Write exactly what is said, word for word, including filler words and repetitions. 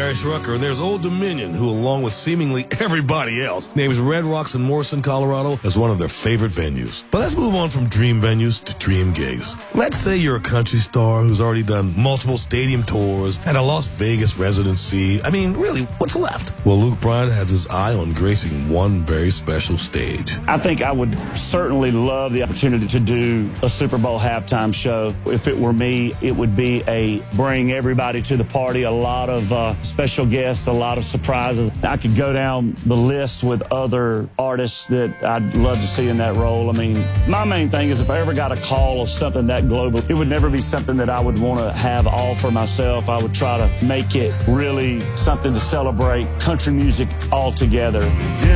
Darius Rucker, and there's Old Dominion, who, along with seemingly everybody else, names Red Rocks in Morrison, Colorado as one of their favorite venues. But let's move on from dream venues to dream gigs. Let's say you're a country star who's already done multiple stadium tours and a Las Vegas residency. I mean, really, what's left? Well, Luke Bryan has his eye on gracing one very special stage. I think I would certainly love the opportunity to do a Super Bowl halftime show. If it were me, it would be a bring everybody to the party, a lot of uh, special guests, a lot of surprises. I could go down the list with other artists that I'd love to see in that role. I mean, my main thing is if I ever got a call of something that global, it would never be something that I would want to have all for myself. I would try to make it really something to celebrate country music all together.